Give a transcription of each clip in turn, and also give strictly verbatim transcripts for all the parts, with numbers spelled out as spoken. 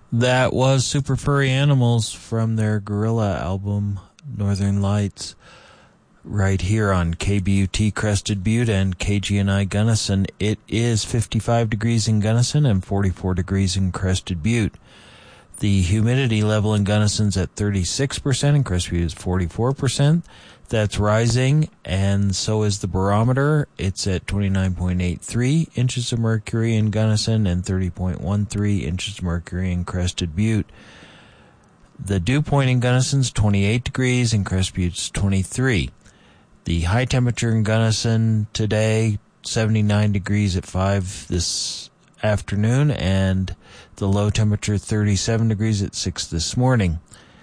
That was Super Furry Animals from their Gorilla album, Northern Lights, right here on K B U T Crested Butte and K G N I Gunnison. It is fifty-five degrees in Gunnison and forty-four degrees in Crested Butte. The humidity level in Gunnison's at thirty-six percent and Crested Butte is forty-four percent. That's rising, and so is the barometer. It's at twenty-nine point eight three inches of mercury in Gunnison and thirty point one three inches of mercury in Crested Butte. The dew point in Gunnison's twenty-eight degrees and Crested Butte's twenty-three. The high temperature in Gunnison today, seventy-nine degrees at five this afternoon, and the low temperature thirty-seven degrees at six this morning.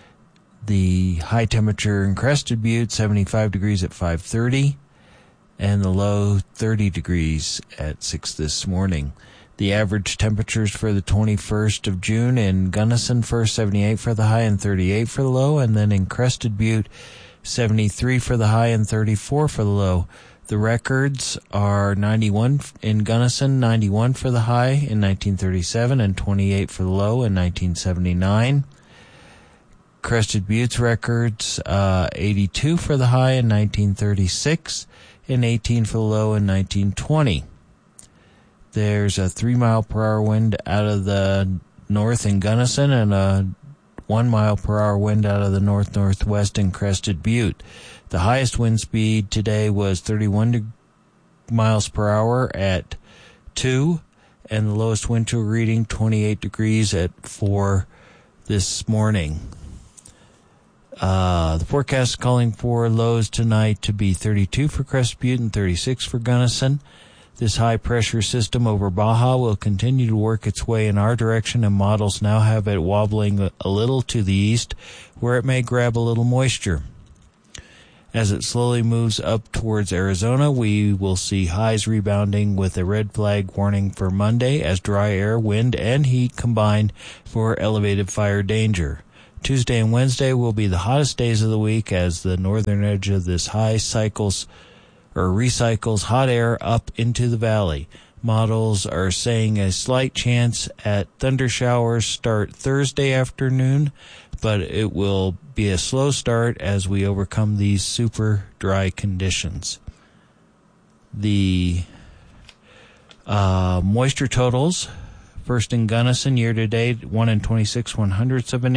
The high temperature in Crested Butte, seventy-five degrees at five thirty, and the low thirty degrees at six this morning. The average temperatures for the twenty-first of June in Gunnison, first seventy-eight for the high and thirty-eight for the low, and then in Crested Butte, seventy-three for the high and thirty-four for the low. The records are ninety-one in Gunnison, ninety-one for the high in nineteen thirty-seven, and twenty-eight for the low in nineteen seventy-nine. Crested Butte's records, uh, eighty-two for the high in nineteen thirty-six, and eighteen for the low in nineteen twenty. There's a three mile per hour wind out of the north in Gunnison and a one mile per hour wind out of the north-northwest in Crested Butte. The highest wind speed today was thirty-one miles per hour at two, and the lowest wind chill reading twenty-eight degrees at four this morning. Uh, the forecast is calling for lows tonight to be thirty-two for Crested Butte and thirty-six for Gunnison. This high-pressure system over Baja will continue to work its way in our direction, and models now have it wobbling a little to the east, where it may grab a little moisture. As it slowly moves up towards Arizona, we will see highs rebounding with a red flag warning for Monday as dry air, wind, and heat combine for elevated fire danger. Tuesday and Wednesday will be the hottest days of the week as the northern edge of this high cycles or recycles hot air up into the valley. Models are saying a slight chance at thunder showers start Thursday afternoon, but it will be a slow start as we overcome these super dry conditions. The uh, moisture totals, first in Gunnison year to date, one and twenty-six one hundredths of an inch.